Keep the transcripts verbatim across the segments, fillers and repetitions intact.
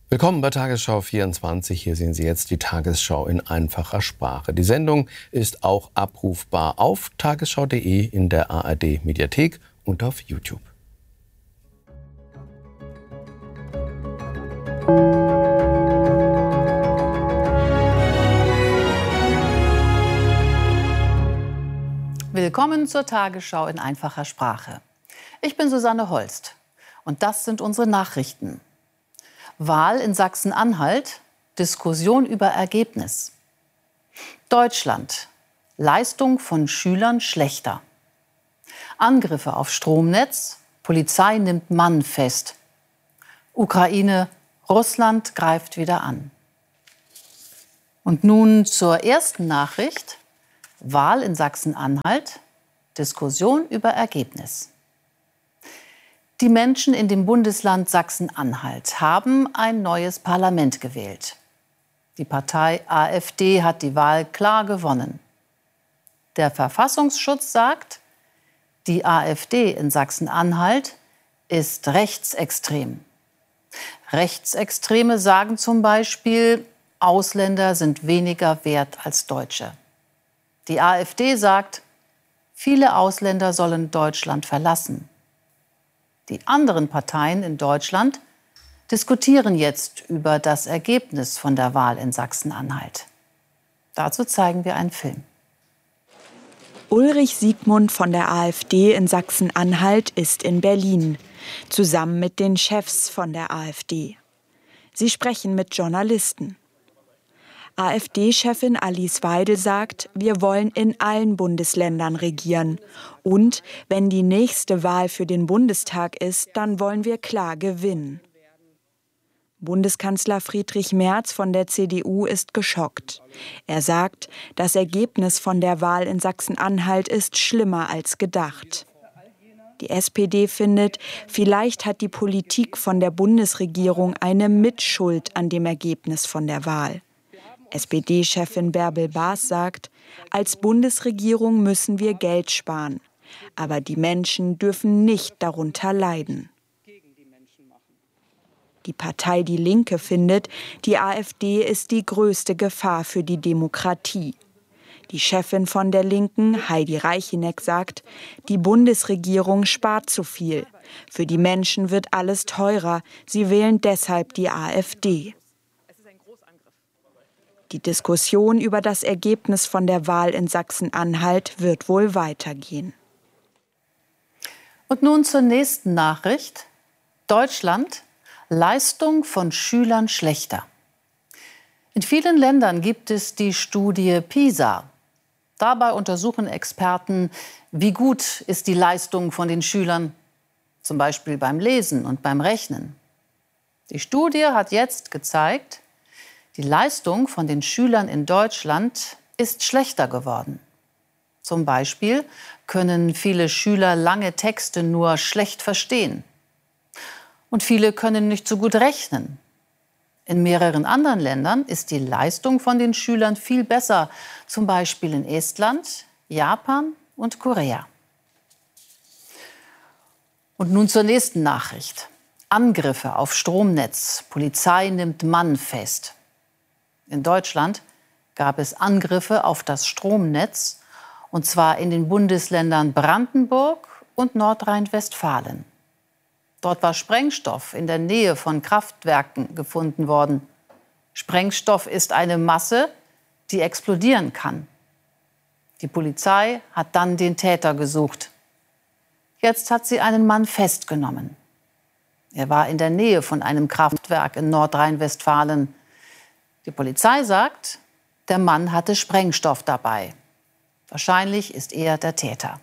Willkommen bei Tagesschau vierundzwanzig. Hier sehen Sie jetzt die Tagesschau in einfacher Sprache. Die Sendung ist auch abrufbar auf tagesschau punkt de, in der A R D-Mediathek und auf YouTube. Willkommen zur Tagesschau in einfacher Sprache. Ich bin Susanne Holst und das sind unsere Nachrichten. Wahl in Sachsen-Anhalt, Diskussion über Ergebnis. Deutschland, Leistung von Schülern schlechter. Angriffe auf Stromnetz, Polizei nimmt Mann fest. Ukraine, Russland greift wieder an. Und nun zur ersten Nachricht. Wahl in Sachsen-Anhalt, Diskussion über Ergebnis. Die Menschen in dem Bundesland Sachsen-Anhalt haben ein neues Parlament gewählt. Die Partei AfD hat die Wahl klar gewonnen. Der Verfassungsschutz sagt, die AfD in Sachsen-Anhalt ist rechtsextrem. Rechtsextreme sagen zum Beispiel, Ausländer sind weniger wert als Deutsche. Die AfD sagt, viele Ausländer sollen Deutschland verlassen. Die anderen Parteien in Deutschland diskutieren jetzt über das Ergebnis von der Wahl in Sachsen-Anhalt. Dazu zeigen wir einen Film. Ulrich Siegmund von der AfD in Sachsen-Anhalt ist in Berlin, zusammen mit den Chefs von der AfD. Sie sprechen mit Journalisten. AfD-Chefin Alice Weidel sagt, wir wollen in allen Bundesländern regieren. Und wenn die nächste Wahl für den Bundestag ist, dann wollen wir klar gewinnen. Bundeskanzler Friedrich Merz von der C D U ist geschockt. Er sagt, das Ergebnis von der Wahl in Sachsen-Anhalt ist schlimmer als gedacht. Die S P D findet, vielleicht hat die Politik von der Bundesregierung eine Mitschuld an dem Ergebnis von der Wahl. S P D-Chefin Bärbel Baas sagt, als Bundesregierung müssen wir Geld sparen. Aber die Menschen dürfen nicht darunter leiden. Die Partei Die Linke findet, die AfD ist die größte Gefahr für die Demokratie. Die Chefin von der Linken, Heidi Reicheneck, sagt, die Bundesregierung spart zu viel. Für die Menschen wird alles teurer. Sie wählen deshalb die AfD. Die Diskussion über das Ergebnis von der Wahl in Sachsen-Anhalt wird wohl weitergehen. Und nun zur nächsten Nachricht. Deutschland, Leistung von Schülern schlechter. In vielen Ländern gibt es die Studie PISA. Dabei untersuchen Experten, wie gut ist die Leistung von den Schülern, zum Beispiel beim Lesen und beim Rechnen. Die Studie hat jetzt gezeigt, die Leistung von den Schülern in Deutschland ist schlechter geworden. Zum Beispiel können viele Schüler lange Texte nur schlecht verstehen. Und viele können nicht so gut rechnen. In mehreren anderen Ländern ist die Leistung von den Schülern viel besser, zum Beispiel in Estland, Japan und Korea. Und nun zur nächsten Nachricht. Angriffe auf Stromnetz. Polizei nimmt Mann fest. In Deutschland gab es Angriffe auf das Stromnetz, und zwar in den Bundesländern Brandenburg und Nordrhein-Westfalen. Dort war Sprengstoff in der Nähe von Kraftwerken gefunden worden. Sprengstoff ist eine Masse, die explodieren kann. Die Polizei hat dann den Täter gesucht. Jetzt hat sie einen Mann festgenommen. Er war in der Nähe von einem Kraftwerk in Nordrhein-Westfalen. Die Polizei sagt, der Mann hatte Sprengstoff dabei. Wahrscheinlich ist er der Täter.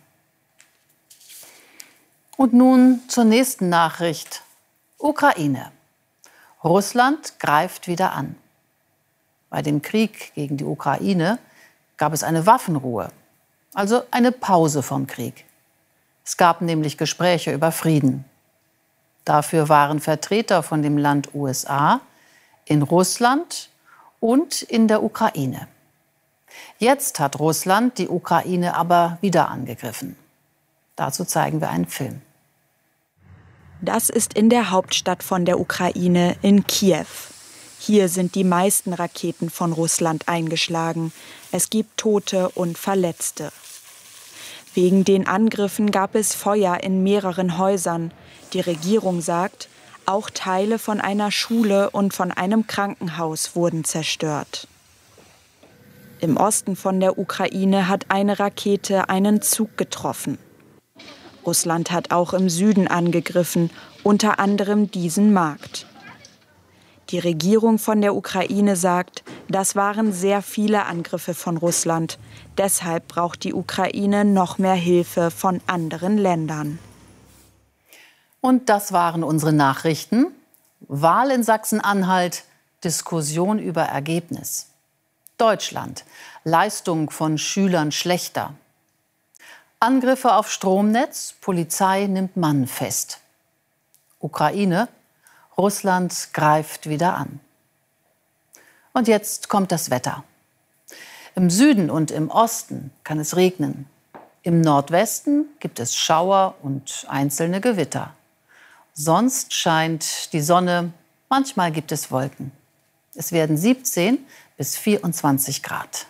Und nun zur nächsten Nachricht. Ukraine. Russland greift wieder an. Bei dem Krieg gegen die Ukraine gab es eine Waffenruhe, also eine Pause vom Krieg. Es gab nämlich Gespräche über Frieden. Dafür waren Vertreter von dem Land U S A in Russland und in der Ukraine. Jetzt hat Russland die Ukraine aber wieder angegriffen. Dazu zeigen wir einen Film. Das ist in der Hauptstadt von der Ukraine, in Kiew. Hier sind die meisten Raketen von Russland eingeschlagen. Es gibt Tote und Verletzte. Wegen den Angriffen gab es Feuer in mehreren Häusern. Die Regierung sagt, auch Teile von einer Schule und von einem Krankenhaus wurden zerstört. Im Osten von der Ukraine hat eine Rakete einen Zug getroffen. Russland hat auch im Süden angegriffen, unter anderem diesen Markt. Die Regierung von der Ukraine sagt, das waren sehr viele Angriffe von Russland. Deshalb braucht die Ukraine noch mehr Hilfe von anderen Ländern. Und das waren unsere Nachrichten. Wahl in Sachsen-Anhalt, Diskussion über Ergebnis. Deutschland, Leistung von Schülern schlechter. Angriffe auf Stromnetz, Polizei nimmt Mann fest. Ukraine, Russland greift wieder an. Und jetzt kommt das Wetter. Im Süden und im Osten kann es regnen. Im Nordwesten gibt es Schauer und einzelne Gewitter. Sonst scheint die Sonne, manchmal gibt es Wolken. Es werden siebzehn bis vierundzwanzig Grad.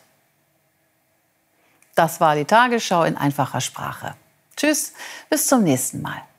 Das war die Tagesschau in einfacher Sprache. Tschüss, bis zum nächsten Mal.